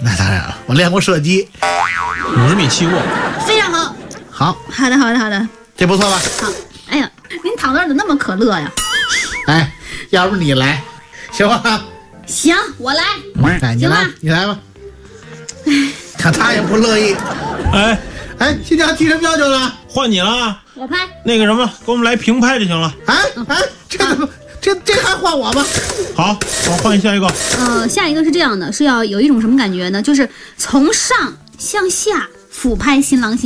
那当然了，我练过射击 ，50米气过， 非常好。 好， 好的， 这不错吧？ 好。哎呀，您躺那儿怎么那么可乐呀？ 哎，要不你来，行吧？ 行，我来。 哎，你来，你来吧。看他也不乐意。哎，新疆踢什么要求了？ 换你了。 我拍。 那个什么，给我们来平拍就行了。 哎，这怎么这还换我吗？ 好，我换下一个。 下一个是这样的，是要有一种什么感觉呢？就是从上向下俯拍新郎新